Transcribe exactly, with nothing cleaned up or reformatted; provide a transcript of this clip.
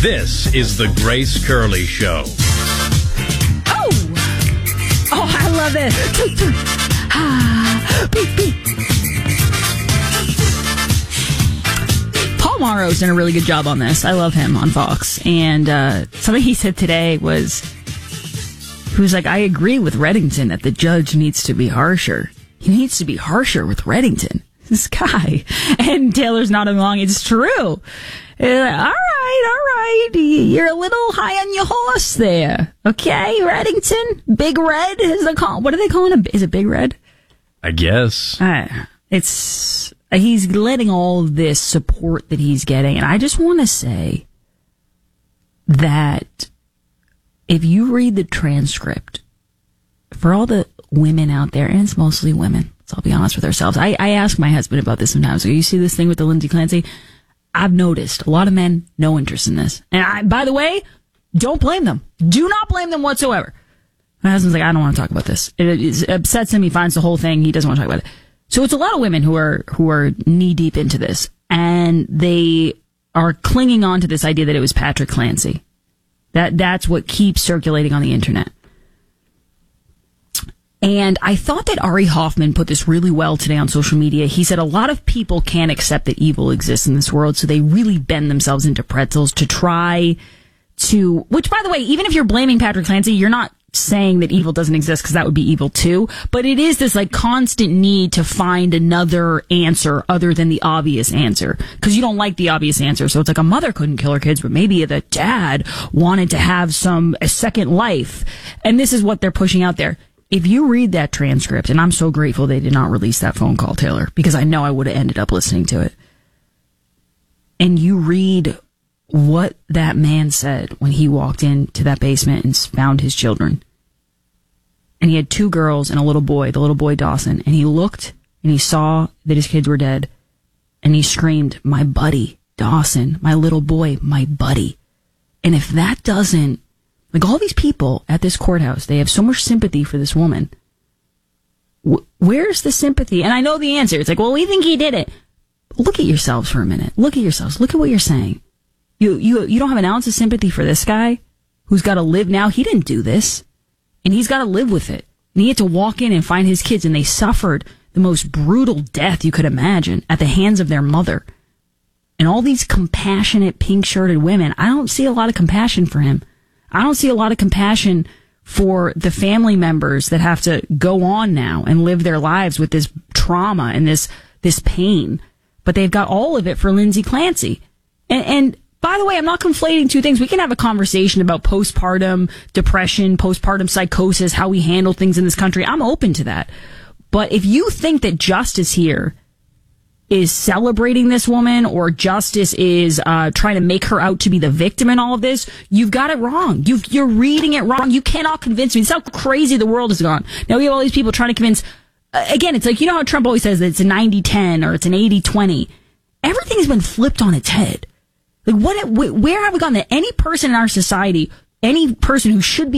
This is the Grace Curley Show. Oh! Oh, I love it. Ah, beep, beep. Paul Morrow's done a really good job on this. I love him on Fox. And uh, something he said today was, he was like, I agree with Reddington that the judge needs to be harsher. He needs to be harsher with Reddington. This guy. And Taylor's nodding along. It's true. Like, all right, all right. You're a little high on your horse there. Okay, Reddington? Big Red? Is they call, what are they calling him? Is it Big Red? I guess. Uh, it's, he's letting all of this support that he's getting. And I just want to say that if you read the transcript, for all the women out there, and it's mostly women, so I'll be honest with ourselves. I, I ask my husband about this sometimes. So you see this thing with the Lindsay Clancy? I've noticed a lot of men, no interest in this. And I, by the way, don't blame them. Do not blame them whatsoever. My husband's like, I don't want to talk about this. It, it upsets him. He finds the whole thing. He doesn't want to talk about it. So it's a lot of women who are, who are knee deep into this. And they are clinging on to this idea that it was Patrick Clancy. That, that's what keeps circulating on the internet. And I thought that Ari Hoffman put this really well today on social media. He said a lot of people can't accept that evil exists in this world, so they really bend themselves into pretzels to try to, which, by the way, even if you're blaming Patrick Clancy, you're not saying that evil doesn't exist, because that would be evil too. But it is this like constant need to find another answer other than the obvious answer, because you don't like the obvious answer. So it's like a mother couldn't kill her kids, but maybe the dad wanted to have some a second life. And this is what they're pushing out there. If you read that transcript, and I'm so grateful they did not release that phone call, Taylor, because I know I would have ended up listening to it. And you read what that man said when he walked into that basement and found his children. And he had two girls and a little boy, the little boy Dawson. And he looked and he saw that his kids were dead. And he screamed, my buddy, Dawson, my little boy, my buddy. And if that doesn't, like all these people at this courthouse, they have so much sympathy for this woman. W- where's the sympathy? And I know the answer. It's like, well, we think he did it. Look at yourselves for a minute. Look at yourselves. Look at what you're saying. You, you, you don't have an ounce of sympathy for this guy who's got to live now. He didn't do this. And he's got to live with it. And he had to walk in and find his kids, and they suffered the most brutal death you could imagine at the hands of their mother. And all these compassionate pink-shirted women, I don't see a lot of compassion for him. I don't see a lot of compassion for the family members that have to go on now and live their lives with this trauma and this this pain. But they've got all of it for Lindsay Clancy. And, and by the way, I'm not conflating two things. We can have a conversation about postpartum depression, postpartum psychosis, how we handle things in this country. I'm open to that. But if you think that justice here is celebrating this woman, or justice is uh trying to make her out to be the victim in all of this, you've got it wrong. You've, you're reading it wrong. You cannot convince me. It's how crazy the world has gone. Now we have all these people trying to convince, uh, again, it's like, you know how Trump always says that it's a ninety ten or it's an eighty twenty. Everything has been flipped on its head. Like, what? Where have we gone that any person in our society, any person who should be